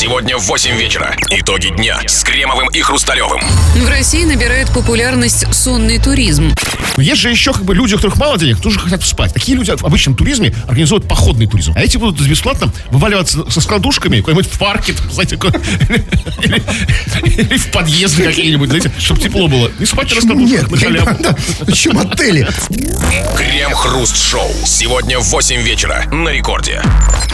Сегодня в 8 вечера. Итоги дня с Кремовым и Хрусталевым. В России набирает популярность сонный туризм. Есть же еще люди, у которых мало денег, тоже хотят спать. Такие люди в обычном туризме организуют походный туризм. А эти будут бесплатно вываливаться со складушками куда-нибудь в парке, знаете, или в подъезды какие-нибудь, знаете, чтобы тепло было. И спать на раскладушках на халяву. Чем отели? Крем-хруст-шоу. Сегодня в 8 вечера на Рекорде.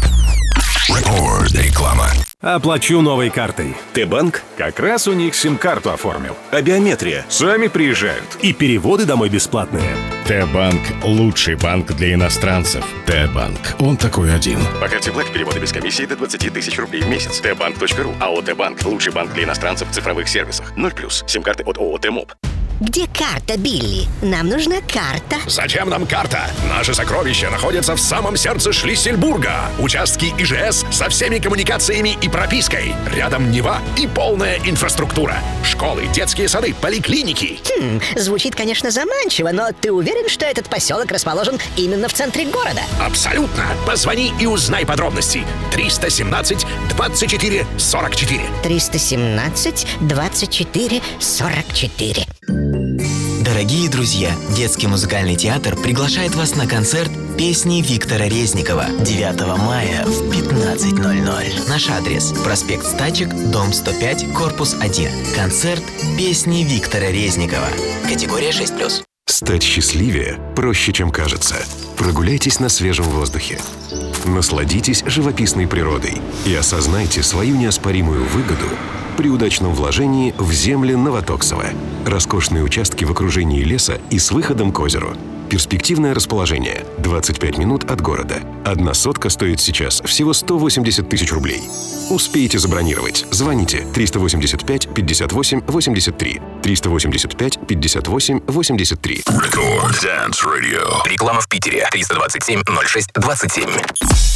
Реклама. Оплачу новой картой. Т-банк? Как раз у них сим-карту оформил. А биометрия? Сами приезжают. И переводы домой бесплатные. Т-банк – лучший банк для иностранцев. Т-банк. Он такой один. По карте Black переводы без комиссии до 20 тысяч рублей в месяц. Тбанк.ру. АО Т-банк – лучший банк для иностранцев в цифровых сервисах. 0+. Сим-карты от ООО Т-моб. Где карта, Билли? Нам нужна карта. Зачем нам карта? Наши сокровища находятся в самом сердце Шлиссельбурга. Участки ИЖС со всеми коммуникациями и пропиской. Рядом Нева и полная инфраструктура. Школы, детские сады, поликлиники. Звучит, конечно, заманчиво, но ты уверен, что этот поселок расположен именно в центре города? Абсолютно. Позвони и узнай подробности. 317 24 44. 317 24 44. Дорогие друзья, детский музыкальный театр приглашает вас на концерт песни Виктора Резникова 9 мая в 15:00. Наш адрес – проспект Стачек, дом 105, корпус 1. Концерт песни Виктора Резникова. Категория 6+. Стать счастливее проще, чем кажется. Прогуляйтесь на свежем воздухе. Насладитесь живописной природой и осознайте свою неоспоримую выгоду при удачном вложении в земли Новотоксово. Роскошные участки в окружении леса и с выходом к озеру. Перспективное расположение. 25 минут от города. 1 сотка стоит сейчас всего 180 тысяч рублей. Успейте забронировать. Звоните 385 58 83. 385 58 83. Рекорд Dance Radio. Реклама в Питере. 327 06 27.